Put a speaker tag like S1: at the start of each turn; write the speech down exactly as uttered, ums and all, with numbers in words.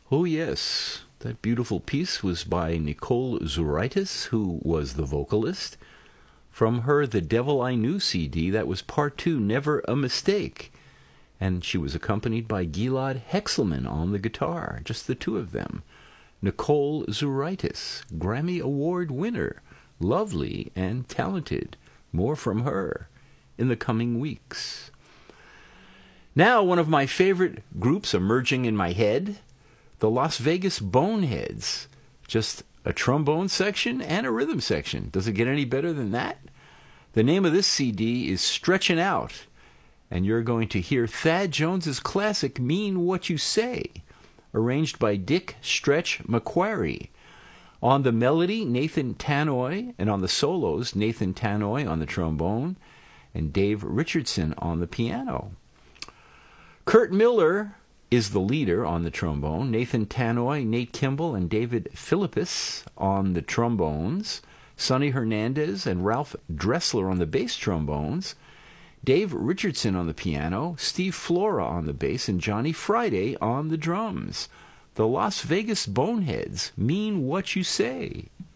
S1: Oh, yes. That beautiful piece was by Nicole Zouraitis, who was the vocalist. From her The Devil I Knew C D, that was part two, Never a Mistake. And she was accompanied by Gilad Hexelman on the guitar, just the two of them. Nicole Zouraitis, Grammy Award winner, lovely and talented. More from her in the coming weeks. Now, one of my favorite groups emerging in my head, the Las Vegas Boneheads. Just a trombone section and a rhythm section. Does it get any better than that? The name of this C D is Stretchin' Out, and you're going to hear Thad Jones's classic Mean What You Say, arranged by Dick Stretch McQuarrie. On the melody, Nathan Tannoy, and on the solos, Nathan Tannoy on the trombone, and Dave Richardson on the piano. Kurt Miller is the leader on the trombone, Nathan Tannoy, Nate Kimball, and David Philippus on the trombones, Sonny Hernandez and Ralph Dressler on the bass trombones, Dave Richardson on the piano, Steve Flora on the bass, and Johnny Friday on the drums. The Las Vegas Boneheads, Mean What You Say.